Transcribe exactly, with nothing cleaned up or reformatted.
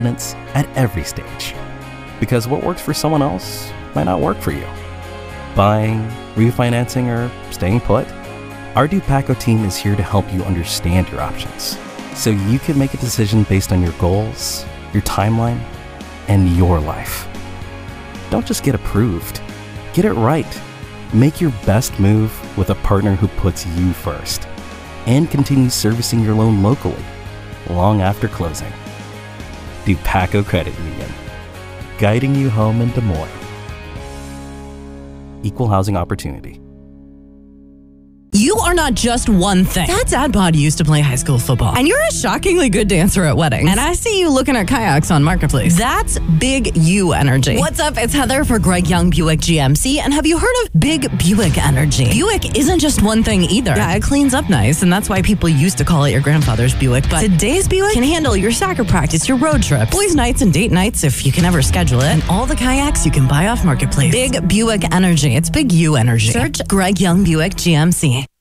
confidence at every stage. Because what works for someone else might not work for you. Buying, refinancing, or staying put? Our Dupaco team is here to help you understand your options, so you can make a decision based on your goals, your timeline, and your life. Don't just get approved. Get it right. Make your best move with a partner who puts you first and continues servicing your loan locally long after closing. Dupaco Credit Union, guiding you home in Des Moines. Equal housing opportunity. You are not just one thing. Dad's dad bod used to play high school football. And you're a shockingly good dancer at weddings. And I see you looking at kayaks on Marketplace. That's big U energy. What's up? It's Heather for Greg Young Buick G M C. And have you heard of big Buick energy? Buick isn't just one thing either. Yeah, it cleans up nice, and that's why people used to call it your grandfather's Buick. But today's Buick can handle your soccer practice, your road trips, boys' nights and date nights if you can ever schedule it, and all the kayaks you can buy off Marketplace. Big Buick energy. It's big U energy. Search Greg Young Buick G M C.